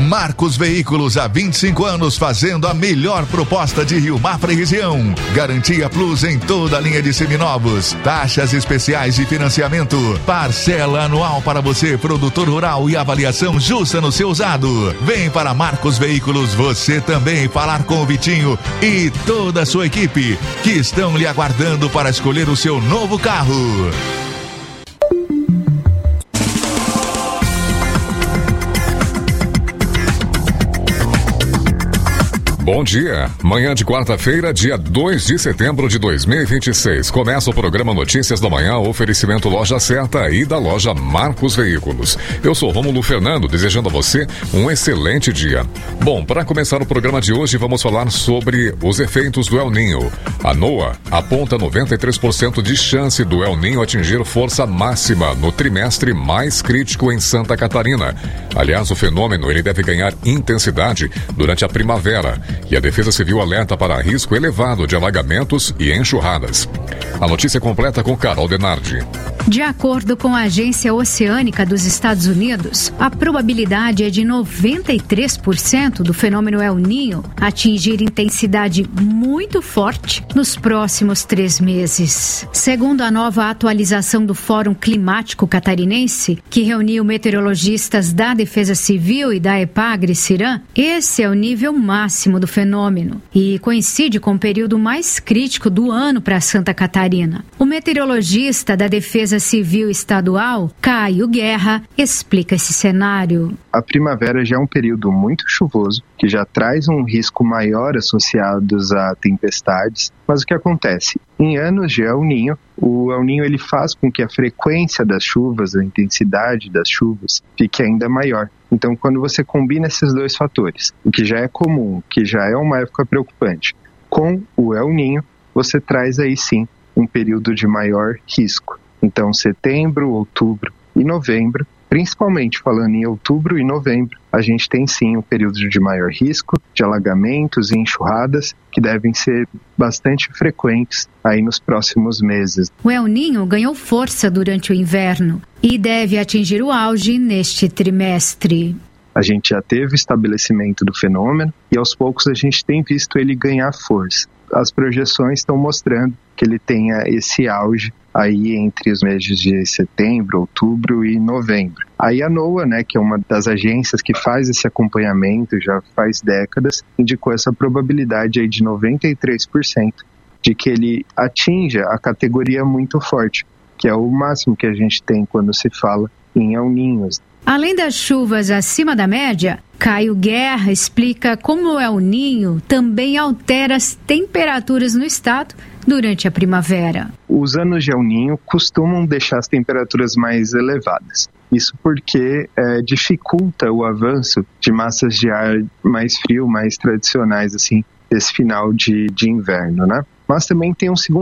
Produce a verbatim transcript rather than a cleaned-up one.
Marcos Veículos, há vinte e cinco anos fazendo a melhor proposta de Rio Mafra e região. Garantia Plus em toda a linha de seminovos. Taxas especiais de financiamento. Parcela anual para você, produtor rural, e avaliação justa no seu usado. Vem para Marcos Veículos você também falar com o Vitinho e toda a sua equipe que estão lhe aguardando para escolher o seu novo carro. Bom dia, manhã de quarta-feira, dia dois de setembro de dois mil e vinte e seis. Começa o programa Notícias da Manhã, oferecimento Loja Certa e da loja Marcos Veículos. Eu sou Rômulo Fernando, desejando a você um excelente dia. Bom, para começar o programa de hoje, vamos falar sobre os efeitos do El Niño. A NOAA aponta noventa e três por cento de chance do El Niño atingir força máxima no trimestre mais crítico em Santa Catarina. Aliás, o fenômeno ele deve ganhar intensidade durante a primavera. E a Defesa Civil alerta para risco elevado de alagamentos e enxurradas. A notícia completa com Carol Denardi. De acordo com a Agência Oceânica dos Estados Unidos, a probabilidade é de noventa e três por cento do fenômeno El Niño atingir intensidade muito forte nos próximos três meses. Segundo a nova atualização do Fórum Climático Catarinense, que reuniu meteorologistas da Defesa Civil e da EPAGRE-CIRAM, esse é o nível máximo do fenômeno e coincide com o período mais crítico do ano para Santa Catarina. O meteorologista da Defesa Civil Estadual, Caio Guerra, explica esse cenário. A primavera já é um período muito chuvoso, que já traz um risco maior associados a tempestades, mas o que acontece? Em anos de El Niño, o El Niño ele faz com que a frequência das chuvas, a intensidade das chuvas, fique ainda maior. Então, quando você combina esses dois fatores, o que já é comum, que já é uma época preocupante, com o El Niño, você traz aí sim um período de maior risco. Então, setembro, outubro e novembro, principalmente falando em outubro e novembro, a gente tem sim um período de maior risco de alagamentos e enxurradas que devem ser bastante frequentes aí nos próximos meses. O El Niño ganhou força durante o inverno e deve atingir o auge neste trimestre. A gente já teve o estabelecimento do fenômeno e aos poucos a gente tem visto ele ganhar força. As projeções estão mostrando que ele tenha esse auge aí entre os meses de setembro, outubro e novembro. Aí a NOAA, né, que é uma das agências que faz esse acompanhamento já faz décadas, indicou essa probabilidade aí de noventa e três por cento de que ele atinja a categoria muito forte, que é o máximo que a gente tem quando se fala em El Niño. Além das chuvas acima da média, Caio Guerra explica como o El Niño também altera as temperaturas no estado durante a primavera. Os anos de El Niño costumam deixar as temperaturas mais elevadas. Isso porque é, dificulta o avanço de massas de ar mais frio, mais tradicionais, assim, desse final de, de inverno, né? Mas também tem um segundo